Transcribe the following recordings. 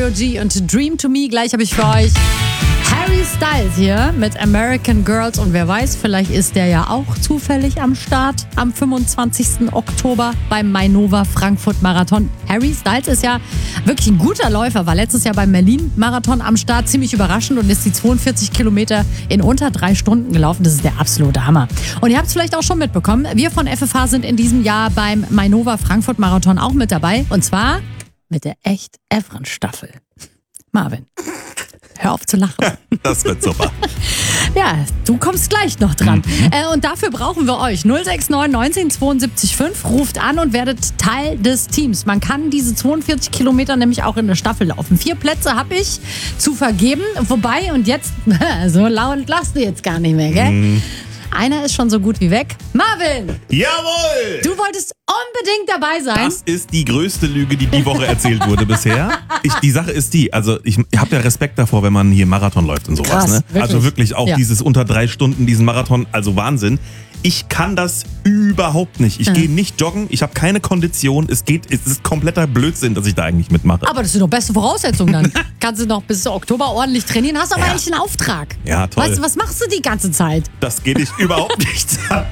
Mario G und Dream to Me. Gleich habe ich für euch Harry Styles hier mit American Girls. Und wer weiß, vielleicht ist der ja auch zufällig am Start am 25. Oktober beim Mainova Frankfurt Marathon. Harry Styles ist ja wirklich ein guter Läufer, war letztes Jahr beim Berlin-Marathon am Start, ziemlich überraschend und ist die 42 Kilometer in unter 3 Stunden gelaufen. Das ist der absolute Hammer. Und ihr habt es vielleicht auch schon mitbekommen, wir von FFH sind in diesem Jahr beim Mainova Frankfurt Marathon auch mit dabei. Und zwar mit der Echt-Evren-Staffel. Marvin, hör auf zu lachen. Das wird super. Ja, du kommst gleich noch dran. Und dafür brauchen wir euch. 069 19 72 5. Ruft an und werdet Teil des Teams. Man kann diese 42 Kilometer nämlich auch in der Staffel laufen. 4 Plätze habe ich zu vergeben. Wobei, und jetzt, so laut lachst du jetzt gar nicht mehr, gell? Einer ist schon so gut wie weg. Marvin! Jawohl! Du wolltest unbedingt dabei sein. Das ist die größte Lüge, die Woche erzählt wurde bisher. Die Sache ist die, also ich habe ja Respekt davor, wenn man hier Marathon läuft und sowas. Krass, Ne? wirklich. Also wirklich auch dieses unter 3 Stunden, diesen Marathon, also Wahnsinn. Ich kann das überhaupt nicht. Ich gehe nicht joggen, ich habe keine Kondition. Es ist kompletter Blödsinn, dass ich da eigentlich mitmache. Aber das sind doch beste Voraussetzungen dann. Kannst du noch bis Oktober ordentlich trainieren, hast aber eigentlich einen Auftrag. Ja, toll. Weißt du, was machst du die ganze Zeit? Das geht dich überhaupt nicht an.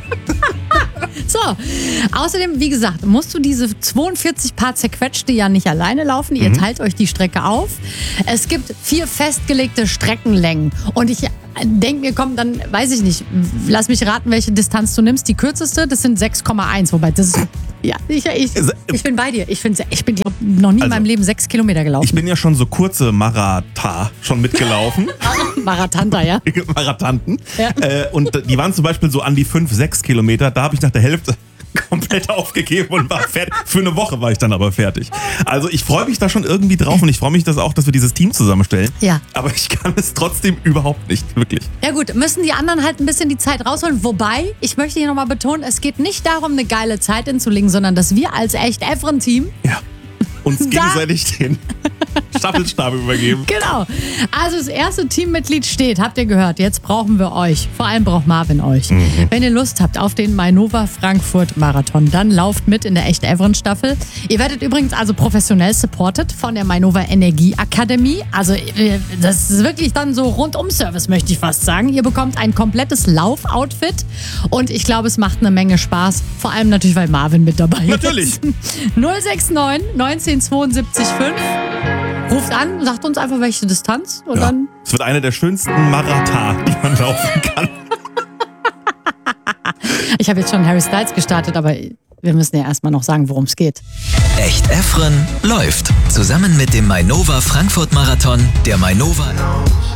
So, außerdem, wie gesagt, musst du diese 42 Paar zerquetschte ja nicht alleine laufen. Ihr teilt euch die Strecke auf. Es gibt 4 festgelegte Streckenlängen. Und ich denke mir, komm, dann weiß ich nicht, lass mich raten, welche Distanz du nimmst. Die kürzeste, das sind 6,1. Wobei, das ist, ja, ich bin bei dir. Ich bin, glaube noch nie in meinem Leben 6 Kilometer gelaufen. Ich bin ja schon so kurze Marathon schon mitgelaufen. Marathanta, ja. Marathanten. Ja. Und die waren zum Beispiel so an die 5, 6 Kilometer. Da habe ich nach der Hälfte komplett aufgegeben und war fertig. Für eine Woche war ich dann aber fertig. Also ich freue mich da schon irgendwie drauf und ich freue mich dass wir dieses Team zusammenstellen. Ja. Aber ich kann es trotzdem überhaupt nicht, wirklich. Ja gut, müssen die anderen halt ein bisschen die Zeit rausholen. Wobei, ich möchte hier nochmal betonen, es geht nicht darum, eine geile Zeit hinzulegen, sondern dass wir als Echt-Evren-Team Uns gegenseitig den Staffelstab übergeben. Genau. Also das erste Teammitglied steht, habt ihr gehört, jetzt brauchen wir euch. Vor allem braucht Marvin euch. Wenn ihr Lust habt auf den Mainova Frankfurt Marathon, dann lauft mit in der Echt-Evren-Staffel. Ihr werdet übrigens also professionell supported von der Mainova Energieakademie. Also das ist wirklich dann so Rundum-Service, möchte ich fast sagen. Ihr bekommt ein komplettes Laufoutfit und ich glaube, es macht eine Menge Spaß. Vor allem natürlich, weil Marvin mit dabei ist. Natürlich. 069 19 72 5. Ruft an, sagt uns einfach, welche Distanz und dann... Es wird eine der schönsten Marathon, die man laufen kann. Ich habe jetzt schon Harry Styles gestartet, aber wir müssen ja erstmal noch sagen, worum es geht. Echt-Evren läuft. Zusammen mit dem Mainova Frankfurt Marathon, der Mainova...